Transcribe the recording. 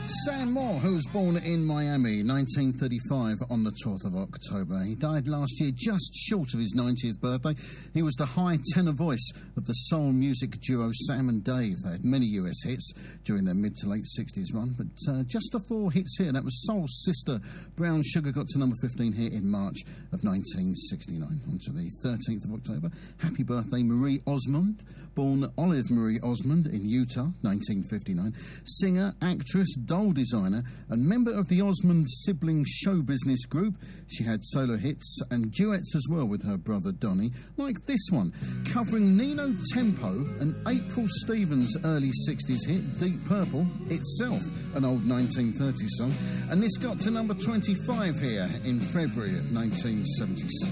Sam Moore, who was born in Miami, 1935, on the 12th of October. He died last year, just short of his 90th birthday. He was the high tenor voice of the soul music duo Sam and Dave. They had many US hits during their mid to late 60s run, but just the 4 hits here. That was Soul Sister. Brown Sugar got to number 15 here in March of 1969. On to the 13th of October. Happy birthday, Marie Osmond, born Olive Marie Osmond in Utah, 1959. Singer, actress, doll designer, and member of the Osmond sibling show business group. She had solo hits and duets as well with her brother Donny, like this one, covering Nino Tempo and April Stevens' early 60s hit, Deep Purple, itself an old 1930s song. And this got to number 25 here in February of 1976.